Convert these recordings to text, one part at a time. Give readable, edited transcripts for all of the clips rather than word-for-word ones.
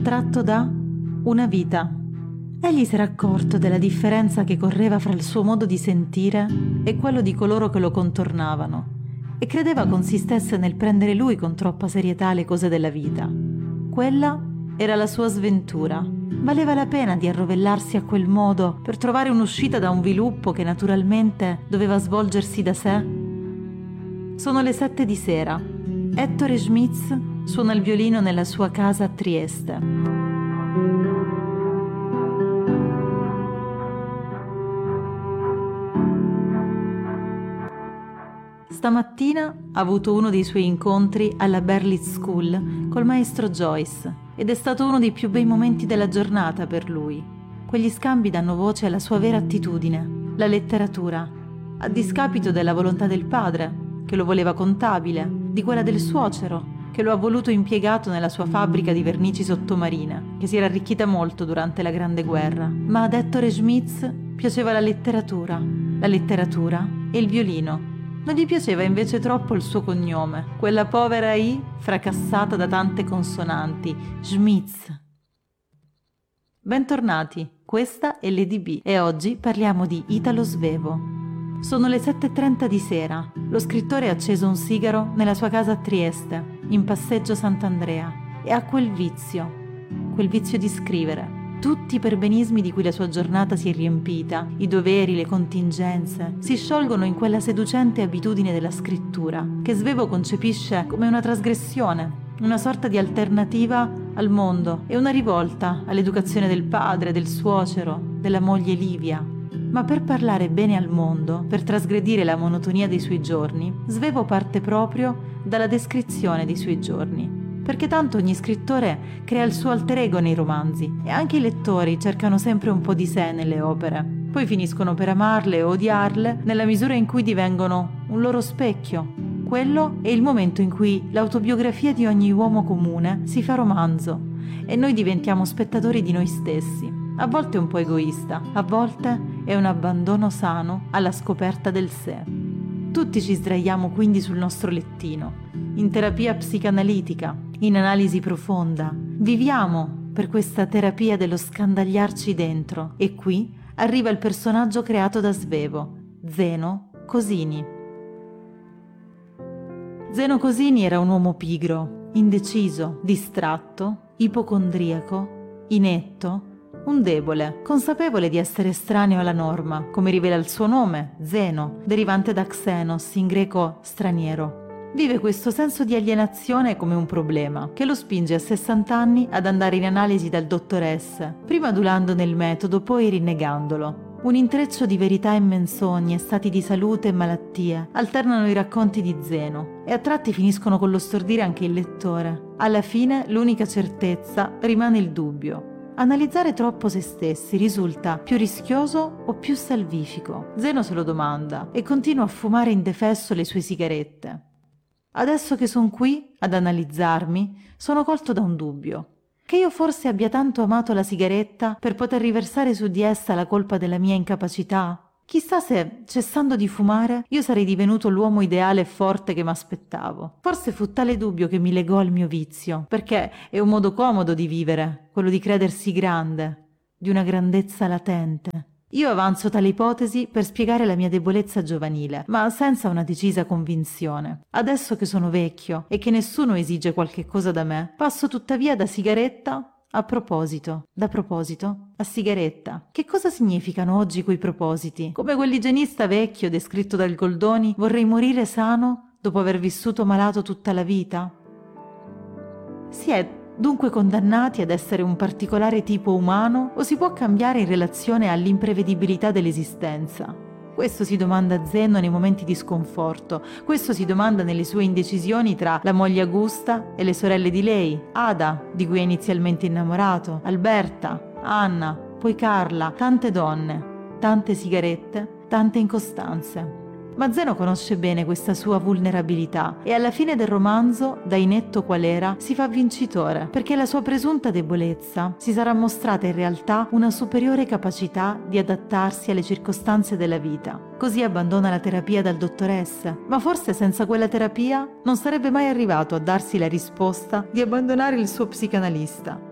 tratto da una vita. Egli si era accorto della differenza che correva fra il suo modo di sentire e quello di coloro che lo contornavano e credeva consistesse nel prendere lui con troppa serietà le cose della vita. Quella era la sua sventura. Valeva la pena di arrovellarsi a quel modo per trovare un'uscita da un viluppo che naturalmente doveva svolgersi da sé? Sono le 7 di sera. Ettore Schmitz suona il violino nella sua casa a Trieste. Stamattina ha avuto uno dei suoi incontri alla Berlitz School col maestro Joyce ed è stato uno dei più bei momenti della giornata per lui. Quegli scambi danno voce alla sua vera attitudine, la letteratura, a discapito della volontà del padre, che lo voleva contabile, di quella del suocero, che lo ha voluto impiegato nella sua fabbrica di vernici sottomarine, che si era arricchita molto durante la Grande Guerra. Ma ad Ettore Schmitz piaceva la letteratura e il violino. Non gli piaceva invece troppo il suo cognome, quella povera I fracassata da tante consonanti, Schmitz. Bentornati, questa è Lady B e oggi parliamo di Italo Svevo. Sono le 7:30 di sera. Lo scrittore ha acceso un sigaro nella sua casa a Trieste, in passeggio Sant'Andrea, e ha quel vizio di scrivere. Tutti i perbenismi di cui la sua giornata si è riempita, i doveri, le contingenze, si sciolgono in quella seducente abitudine della scrittura, che Svevo concepisce come una trasgressione, una sorta di alternativa al mondo e una rivolta all'educazione del padre, del suocero, della moglie Livia. Ma per parlare bene al mondo, per trasgredire la monotonia dei suoi giorni, Svevo parte proprio dalla descrizione dei suoi giorni. Perché tanto ogni scrittore crea il suo alter ego nei romanzi e anche i lettori cercano sempre un po' di sé nelle opere. Poi finiscono per amarle o odiarle nella misura in cui divengono un loro specchio. Quello è il momento in cui l'autobiografia di ogni uomo comune si fa romanzo e noi diventiamo spettatori di noi stessi. A volte è un po' egoista, a volte è un abbandono sano alla scoperta del sé. Tutti ci sdraiamo quindi sul nostro lettino, in terapia psicanalitica, in analisi profonda. Viviamo per questa terapia dello scandagliarci dentro e qui arriva il personaggio creato da Svevo, Zeno Cosini. Zeno Cosini era un uomo pigro, indeciso, distratto, ipocondriaco, inetto, un debole, consapevole di essere estraneo alla norma, come rivela il suo nome, Zeno, derivante da xenos, in greco straniero. Vive questo senso di alienazione come un problema, che lo spinge a 60 anni ad andare in analisi dal dottor S, prima adulando nel metodo, poi rinnegandolo. Un intreccio di verità e menzogne, stati di salute e malattie, alternano i racconti di Zeno e a tratti finiscono con lo stordire anche il lettore. Alla fine l'unica certezza rimane il dubbio. Analizzare troppo se stessi risulta più rischioso o più salvifico? Zeno se lo domanda e continua a fumare indefesso le sue sigarette. Adesso che sono qui ad analizzarmi, sono colto da un dubbio. Che io forse abbia tanto amato la sigaretta per poter riversare su di essa la colpa della mia incapacità? Chissà se, cessando di fumare, io sarei divenuto l'uomo ideale e forte che m'aspettavo. Forse fu tale dubbio che mi legò al mio vizio, perché è un modo comodo di vivere, quello di credersi grande, di una grandezza latente. Io avanzo tale ipotesi per spiegare la mia debolezza giovanile, ma senza una decisa convinzione. Adesso che sono vecchio e che nessuno esige qualche cosa da me, passo tuttavia da sigaretta a proposito, da proposito a sigaretta. Che cosa significano oggi quei propositi? Come quell'igienista vecchio descritto dal Goldoni, vorrei morire sano dopo aver vissuto malato tutta la vita? Si è dunque condannati ad essere un particolare tipo umano o si può cambiare in relazione all'imprevedibilità dell'esistenza? Questo si domanda Zeno nei momenti di sconforto, questo si domanda nelle sue indecisioni tra la moglie Augusta e le sorelle di lei, Ada, di cui è inizialmente innamorato, Alberta, Anna, poi Carla, tante donne, tante sigarette, tante incostanze. Ma Zeno conosce bene questa sua vulnerabilità e alla fine del romanzo, da inetto qual era, si fa vincitore, perché la sua presunta debolezza si sarà mostrata in realtà una superiore capacità di adattarsi alle circostanze della vita. Così abbandona la terapia dal dottor S, ma forse senza quella terapia non sarebbe mai arrivato a darsi la risposta di abbandonare il suo psicanalista.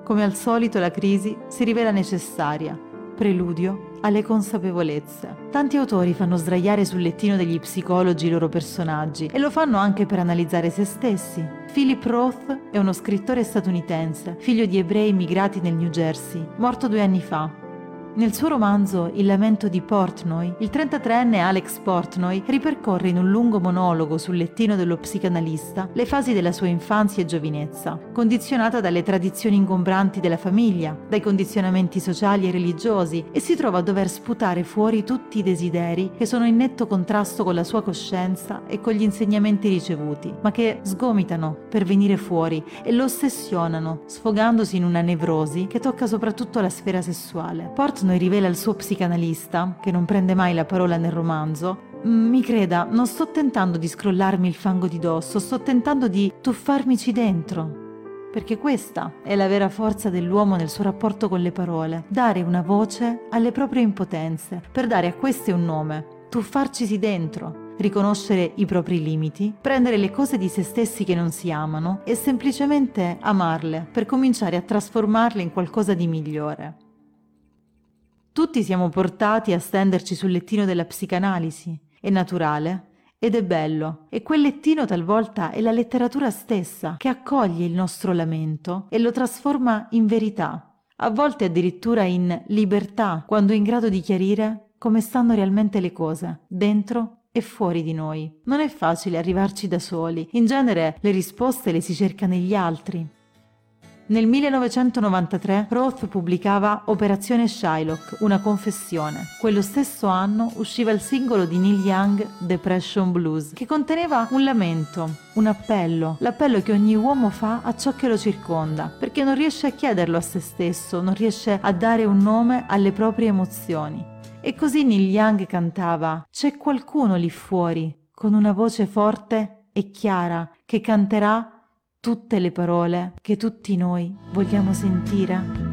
come al solito la crisi si rivela necessaria, preludio alle consapevolezze. Tanti autori fanno sdraiare sul lettino degli psicologi i loro personaggi e lo fanno anche per analizzare se stessi. Philip Roth è uno scrittore statunitense, figlio di ebrei immigrati nel New Jersey, morto 2 anni fa. Nel suo romanzo Il lamento di Portnoy, il 33enne Alex Portnoy ripercorre in un lungo monologo sul lettino dello psicanalista le fasi della sua infanzia e giovinezza, condizionata dalle tradizioni ingombranti della famiglia, dai condizionamenti sociali e religiosi, e si trova a dover sputare fuori tutti i desideri che sono in netto contrasto con la sua coscienza e con gli insegnamenti ricevuti, ma che sgomitano per venire fuori e lo ossessionano, sfogandosi in una nevrosi che tocca soprattutto la sfera sessuale. Portnoy rivela al suo psicanalista, che non prende mai la parola nel romanzo: mi creda, non sto tentando di scrollarmi il fango di dosso, sto tentando di tuffarmici dentro. Perché questa è la vera forza dell'uomo nel suo rapporto con le parole, dare una voce alle proprie impotenze, per dare a queste un nome, tuffarcisi dentro, riconoscere i propri limiti, prendere le cose di se stessi che non si amano e semplicemente amarle, per cominciare a trasformarle in qualcosa di migliore. Tutti siamo portati a stenderci sul lettino della psicanalisi. È naturale ed è bello. E quel lettino talvolta è la letteratura stessa che accoglie il nostro lamento e lo trasforma in verità, a volte addirittura in libertà, quando è in grado di chiarire come stanno realmente le cose, dentro e fuori di noi. Non è facile arrivarci da soli. In genere le risposte le si cerca negli altri. Nel 1993 Roth pubblicava Operazione Shylock, una confessione. Quello stesso anno usciva il singolo di Neil Young, Depression Blues, che conteneva un lamento, un appello, l'appello che ogni uomo fa a ciò che lo circonda, perché non riesce a chiederlo a se stesso, non riesce a dare un nome alle proprie emozioni. E così Neil Young cantava: «C'è qualcuno lì fuori, con una voce forte e chiara, che canterà tutte le parole che tutti noi vogliamo sentire».